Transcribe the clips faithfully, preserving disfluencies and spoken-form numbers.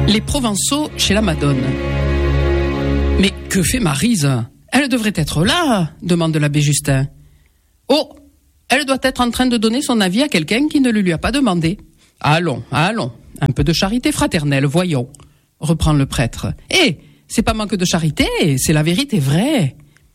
Les Provençaux chez la Madone. Mais que fait Maryse ? Elle devrait être là, demande l'abbé Justin. Oh, elle doit être en train de donner son avis à quelqu'un qui ne le lui a pas demandé. Allons, allons, un peu de charité fraternelle, voyons, reprend le prêtre. Eh, c'est pas manque de charité, c'est la vérité vraie.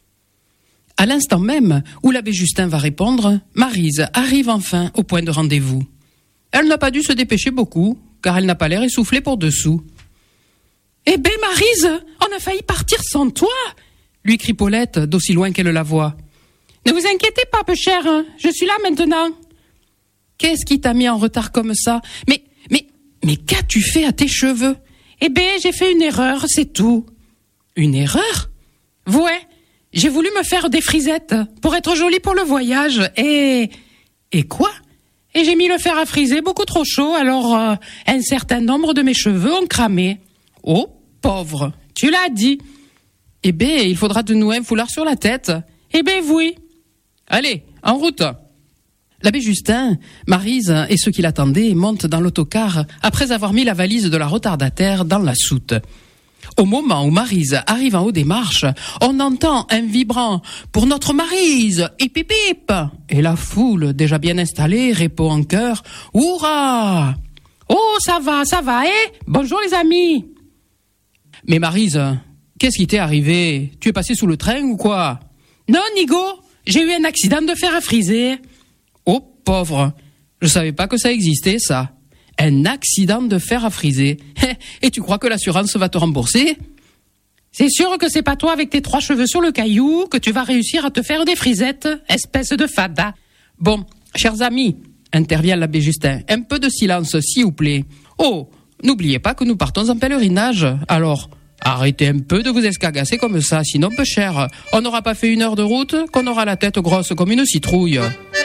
À l'instant même où l'abbé Justin va répondre, Maryse arrive enfin au point de rendez-vous. Elle n'a pas dû se dépêcher beaucoup, car elle n'a pas l'air essoufflée pour dessous. « Eh ben, Maryse, on a failli partir sans toi !» lui crie Paulette, d'aussi loin qu'elle la voit. « Ne vous inquiétez pas, peu cher, je suis là maintenant. »« Qu'est-ce qui t'a mis en retard comme ça ? Mais, mais, mais qu'as-tu fait à tes cheveux ? » ?»« Eh ben, j'ai fait une erreur, c'est tout. »« Une erreur ? Ouais, j'ai voulu me faire des frisettes pour être jolie pour le voyage, et... »« Et quoi ? » Et j'ai mis le fer à friser beaucoup trop chaud, alors euh, un certain nombre de mes cheveux ont cramé. Oh, pauvre, tu l'as dit. Eh ben, il faudra te nouer un foulard sur la tête. Eh ben, oui. Allez, en route. L'abbé Justin, Maryse et ceux qui l'attendaient montent dans l'autocar après avoir mis la valise de la retardataire dans la soute. Au moment où Maryse arrive en haut des marches, on entend un vibrant « Pour notre Maryse, hip hip hip !» Et la foule, déjà bien installée, répond en chœur « Hourra !»« Oh, ça va, ça va, eh ? Bonjour les amis !»« Mais Maryse, qu'est-ce qui t'est arrivé ? Tu es passé sous le train ou quoi ? »« Non, Nigo, j'ai eu un accident de fer à friser. »« Oh, pauvre, je savais pas que ça existait, ça. » Un accident de fer à friser. Et tu crois que l'assurance va te rembourser ? C'est sûr que c'est pas toi avec tes trois cheveux sur le caillou que tu vas réussir à te faire des frisettes, espèce de fada. Bon, chers amis, intervient l'abbé Justin, un peu de silence, s'il vous plaît. Oh, n'oubliez pas que nous partons en pèlerinage. Alors, arrêtez un peu de vous escagasser comme ça, sinon peu cher. On n'aura pas fait une heure de route qu'on aura la tête grosse comme une citrouille.